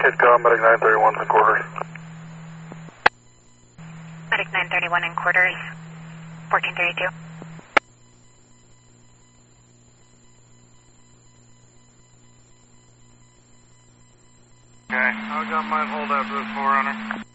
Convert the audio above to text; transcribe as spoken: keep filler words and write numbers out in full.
Kidcom, Medic nine thirty-one in quarters. Medic nine thirty-one in quarters, fourteen thirty-two. Okay, I've got mine hold after this forerunner.